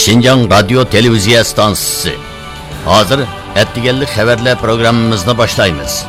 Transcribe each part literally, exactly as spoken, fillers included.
Şinjan Radyo Televiziya Stansiyasi. Hazır ettigenlik haberler programımızını başlayımız.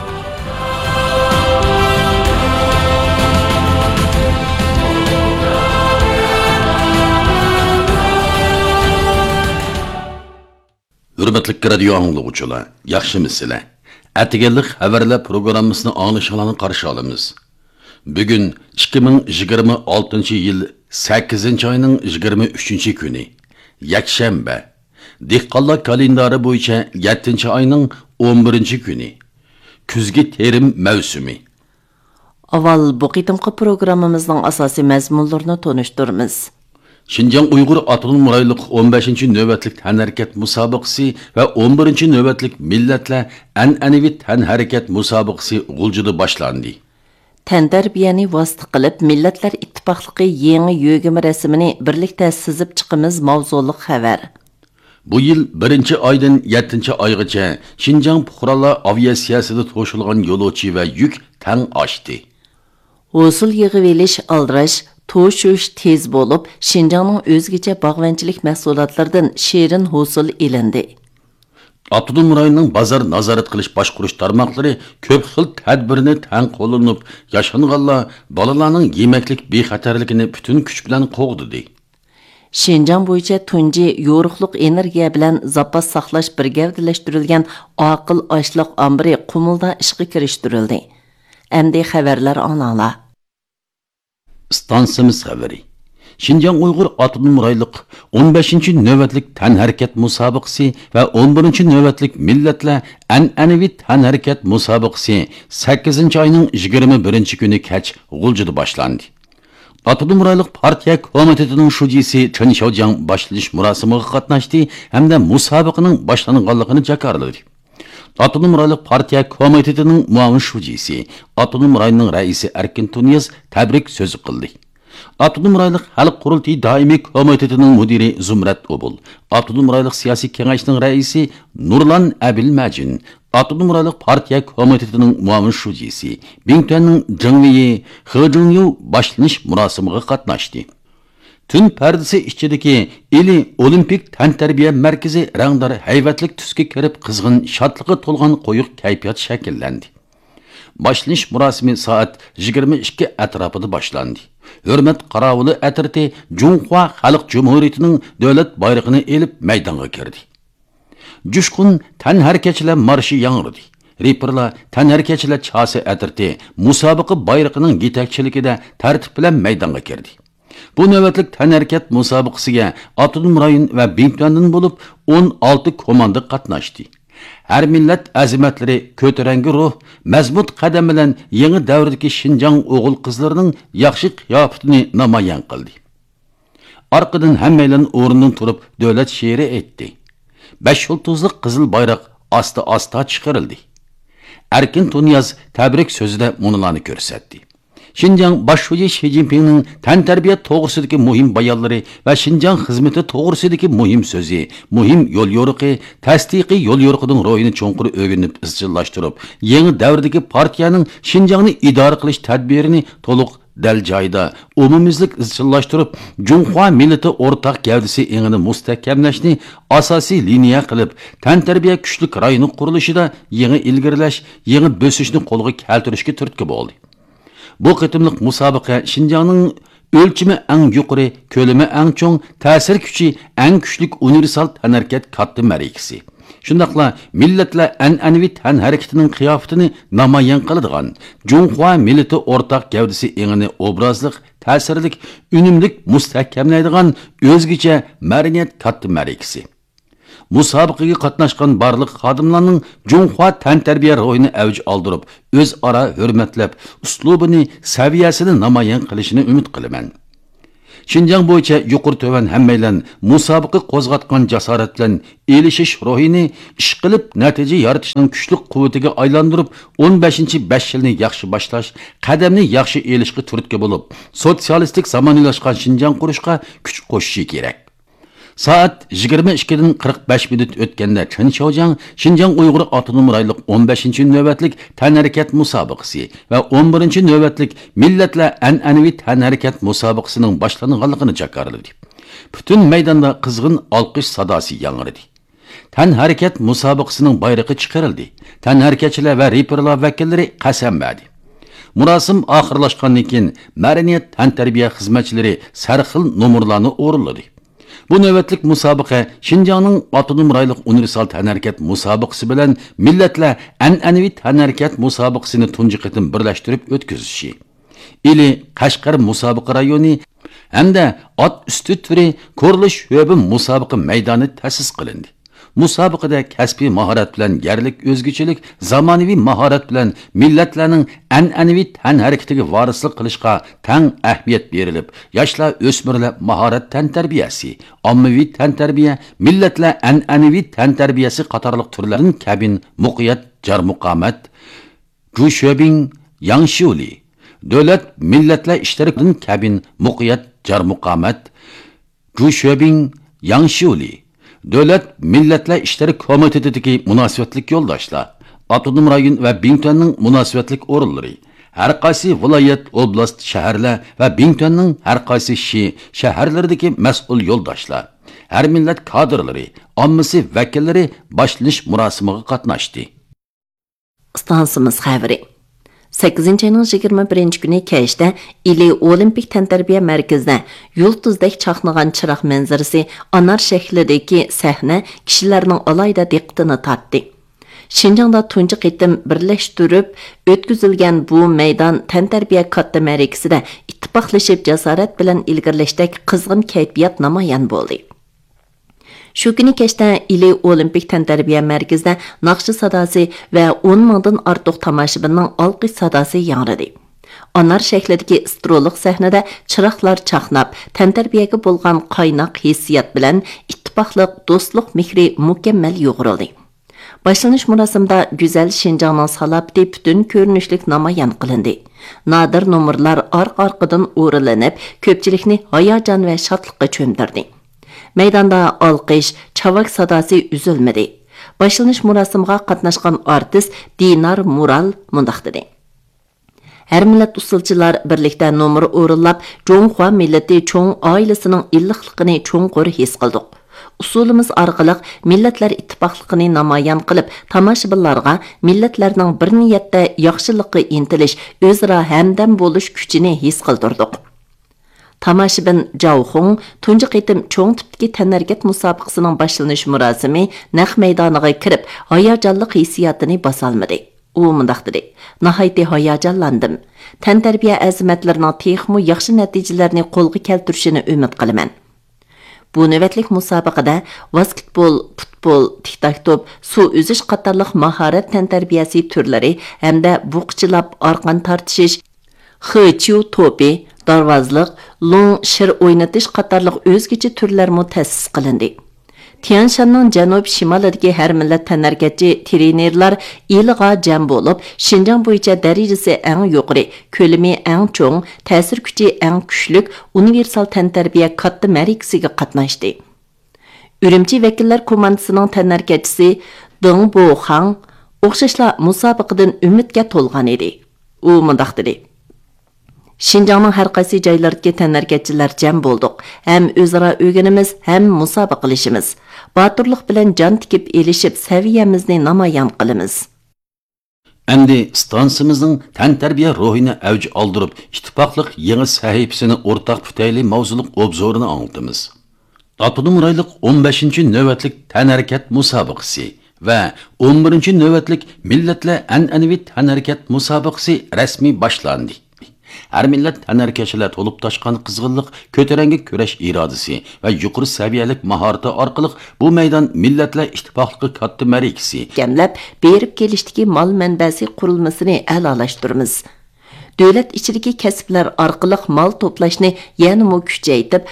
Hürmetlik radyo anlıqçılar, yaxşımısınızlar? Ettigenlik haberler programımızını anlaşılanı qarşı alımız. Bugün ikki ming yigirma oltinchi yil sakkizinchi oyning yigirma uchinchi kuni, yakshanba. Dehqonlar kalendari bo'yicha yettinchi oyning o'n birinchi kuni. Kuzgi terim mavsumi. Aval bu qitimqi programmamizning asosiy mazmunlarini tonishtiramiz. Şinjan Uyghur Autonom Rayonluq o'n beshinchi navbatlik tanharakat musobaqasi va o'n birinchi navbatlik millatlar an'anaviy tanharakat musobaqasi G'uljida boshlandi. Tantarbiyani vosita qilib Millatlar Ittifoqligi yangi yo'g'imi rasmini birlikda sizib chiqimiz mavzuliq xabar. Bu yil birinchi oydan yettinchi oygacha Şinjan fuqarolar aviatsiyasida to'shilgan yo'lovchi va yuk tang oshdi. Hosul yig'ib elish aldirash to'shish tez bo'lib, Şinjanning o'zgacha bog'vanchilik mahsulotlaridan shirin hosil elindi. Autonom rayonning bozor nazorat qilish boshqarish tarmoqlari ko'p xil tadbirni tang qo'llanib, yashanganlar bolalarning yemaklik bexatarligini butun kuch bilan qo'g'didi. Şinjan bo'yicha tunji yo'riqliq energiya bilan zapas saqlash birgavdalashtirilgan aql ashliq ombiri Qumulda ishga kirishtirildi. Endi xabarlar anala. Stansiyamiz xabari. Şinjan Uyghur Autonom Rayonluq o'n beshinchi navbatlik tanharakat musobaqasi va o'n birinchi navbatlik millatlar an'anaviy tanharakat musobaqasi sakkizinchi oyning yigirma birinchi kuni kech G'uljida boshlandi. Autonom Rayonluq partiya komitetining shujisi Chen Xiaojiang boshlanish murosimiga qatnashdi hamda musobaqaning boshlanganligini jakarladi. Autonom Rayonluq partiya komitetining muavin shujisi, Autonom rayonning raisi Erkin Tunyaz tabrik so'zi qildi. Autonom Rayonluq Xalq qurultiyi doimiy komitetining mudiri Zumrat Obul, Autonom Rayonluq siyosiy kengashining raisi Nurlan Abil Majin, Autonom Rayonluq partiya komitetining muavin shujisi, Bingtuanning Jingwi He Jingyu boshlanish murosimiga qatnashdi. Tün perdesi ichidagi Eli Olimpik tantarbiya markazi rangdor hayvatlik tusga kirib qizg'in shodliqqa to'lgan qo'yiq kayfiyat shakllandi. Boshlanish murosimi soat yigirma ikki atrofida boshlandi. Hurmat qarovuli atriti Junhua Xalq Jumhuriyatining davlat bayrog'ini elib maydonga kirdi. Jushqun tanharakatchilar marshi yangradi. Reperlar tanharakatchilar chasi atriti musobaqa bayrog'ining yetakchiligida tartib bilan maydonga kirdi. Bu navbatlik tanharakat musobaqasiga Autonom rayon va Bingtuandan bo'lib o'n olti komanda qatnashdi. Har millat azimatlari ko'tarangi ruh, mazmut qadam bilan yangi davrdagi Şinjan o'g'il qizlarining yaxshi qiyofatini namoyon qildi. Orqadan hammalar o'rnidan turib davlat she'ri aytdi. besh yulduzli qizil bayroq asta-asta chiqarildi. Erkin Tunyaz tabrik so'zida munolarni ko'rsatdi. Şinjan Başşoji Xi Jinpingning tantarbiya to'g'risidagi muhim bayonlari va Şinjan xizmati to'g'risidagi muhim so'zi, muhim yo'l yo'riqi, tasdiqiy yo'l yo'riqining ro'yini cho'nqur o'rganib izchillashtirib, yangi davrdagi partiyaning Şinjanni idora qilish tadbirini to'liq dal joyda umumizlik izchillashtirib, Junhua millati o'rtaq gavdasi engini mustahkamlashni asosiy liniya qilib, tantarbiya kuchlik rayoni qurilishida yangi ilgirlash, yangi bo'sishni qo'lga keltirishga turtki bo'ldi. Bu qitimliq musobaqa Şinjanning o'lchimi eng yuqori, ko'lami eng cho'ng, ta'sir kuchi eng kuchlik universal tanharakat katta marikasi. Shundaqla millatlar an'anaviy tanharakatining qiyofatini namoyon qiladigan, Junhua millati o'rtaq gavdasi engini obrazliq, ta'sirlik, unumlik mustahkamlaydigan o'zgacha madaniyat katta marikasi. Musobaqaga qatnashgan barliq xodimlarning Junhua tantarbiya ro'yini avj oldirib, o'zaro hurmatlab, uslubini, saviyasini namoyon qilishini umid qilaman. Şinjan bo'yicha yuqori to'van hammaylan musobaqa qo'zg'atgan jasorat bilan elishish ro'yini ish qilib natija yaratishning kuchli quvvatiga aylantirib, o'n beshinchi besh yilni yaxshi boshlash, qadamni yaxshi elishga turtki bo'lib, sotsialistik zamonaylashgan Şinjan qurishga kuch qo'shishi kerak. Saat yigirma ikkidan qirq besh minut o'tganda Chen Xiaojiang Şinjan Uyghur Autonom Rayonluq o'n beshinchi navbatlik tanharakat musobaqasi va o'n birinchi navbatlik millatlar an'anaviy tanharakat musobaqasining boshlanganligini jakarladi. Bütün meydanda kızgın alkış sadası yanırdı. Tan hareket musabıqasının bayrağı çıkarıldı. Tan hareketçiler ve reperlar vekilleri qasam verdi. Murasim ahırlaşqandan keyin madaniyat tan tarbiya xizmatchilari sarxil nomerlarni o'rinladi. Bu navbatlik musobaqa Şinjanning Avtonom rayonlik universal tanharkat musobaqasi bilan millatlar an'anaviy tanharkat musobaqasini tunji qitim birlashtirib o'tkazishi. Ili Qashqar musobaqa rayoni hamda ot usti turi ko'rilish yo'bi musobaqa maydoni ta'sis qilindi. Musobaqada kasbiy mahorat bilan yerlik o'zgachilik, zamonaviy mahorat bilan millatlarning an'anaviy tan harakatiga varislik qilishga tang ahamiyat berilib, yoshlar o'smirlar mahorat tan tarbiyasi, ommaviy tan tarbiya, millatlar an'anaviy tan tarbiyasi qatorliq turlarning kabin muqiyat jarmuqomat, Gushobing Yangshuli, davlat millatlar ishtirokidagi kabin muqiyat jarmuqomat, Gushobing Yangshuli Davlat Millatlar İşleri Komitetidagi munosabatlik yo'ldoshlar, Avtonom rayon va Bingtuanning munosabatlik o'rinlari, har qaysi viloyat, oblast, shaharlar va Bingtuanning har qaysi shi shaharlaridagi mas'ul yo'ldoshlar, har millat kadrlari, ommasi vakillari boshlanish murosimiga qatnashdi. Stansimiz xabari sakkizinchi ayning yigirma birinchi kuni kechda Ili Olimpik tantarbiya markazida yulduzdek chaqnagan chiroq manzarasi anar shaklidagi sahna kishilarning alayda diqqatini tortdi. Şinjanda tunji qitim birlashtirib o'tkazilgan bu maydon tantarbiya katta markazida ittifoqlashib jasorat bilan ilgirlashdek qizg'in kayfiyat namoyon bo'ldi. Shu kuni kechda Ili Olimpik tantarbiya markazida naqshi sadosi va o'n mingdan ortiq tomoshabinning olqish sadosi yangradi. Anar shaklidagi istroliq sahnada chiroqlar chaqnab, tantarbiyaga bo'lgan qaynoq hissiyat bilan ittifoqliq, do'stlik mehri mukammal yo'g'rildi. Boshlanish marosimida go'zal Şinjanning salobati butun ko'rinishlik namoyon qilindi. Nadir nomerlar orqa-orqadan o'rinlanib, ko'pchilikni hayajon va shodlikqa cho'mdirdi. Maydonda alqış, çavak sadası üzülmedi. Başlanış murasımğa qatnaşqan artist Dinar Mural mundaq dedi. Her millet usulçılar birlikte nomer o'rinlab, Jonghua milleti cho'ng oilasining illiqligini cho'nqur his qildik. Usulimiz orqali millatlar ittifoqligini namoyon qilib, tomoshabinlarga millatlarning bir niyatda yaxshilikka intilish, o'zaro hamdam bo'lish kuchini his qildirdik. Tomoshabin Zhao Hong tunji qitim cho'ng tipdagi tanharkat musobaqasining boshlanish murosimi naq maydoniga kirib, hayajonli hissiyotini bosolmadi. U mundaq dedi: "Nihoyatda hayajonlandim. Tantarbiya azimatlarining texmo yaxshi natijalarni qo'lga keltirishini umid qilaman." Bu navbatlik musobaqada basketbol, futbol, tik-tak-top, suv uzish qatorliq mahorat tantarbiyasi turlari hamda buqchilab orqan tortishish, xichiu to'pi, darvozliq, long shir o'ynatish qatorliq o'zgacha turlarmi ta'sis qilindi. Tianshanning janub shimolidagi har millat tanargatchi trenerlar ilg'a jam bo'lib, Şinjan bo'yicha darajasi eng yuqori, ko'lami eng cho'ng, ta'sir kuchi eng kuchli universal tantarbiya katta markasiga qatnashdi. Urumchi vakillar komandasining tanargatchisi Dong Bohang o'xshashla musobaqadan umidga to'lgan edi. U mundaq dedi: Şinjanning har qaysi joylaridagi tanargatchilar jam bo'ldik. Ham o'zaro o'rganimiz, ham musobaqa qilishimiz. Baturlik bilan jon tikib elishib, saviyamizni namoyon qilamiz. Endi stansimizning tantarbiya ruhini avj oldirib, ittifoqlik yangi sahifasini o'rtaq putayli mavzuliq obzorini anlatamiz. Avtonom rayonlik o'n beshinchi navbatlik tanharkat musobaqasi va o'n birinchi navbatlik millatlar an'anaviy tanharkat musobaqasi rasmiy boshlandi. Her millet tanarkachilar to'lib toshgan qizg'inlik, ko'tarangi kurash irodasi va yuqori saviyalik mahorati orqali bu maydon millatlar ittifoqligi katta markasi jamlab berib kelishdagi mol manbasi qurilmasini a'lolashtiramiz. Davlat ichidagi kasblar orqali mol to'plashni yanada kuchaytirib,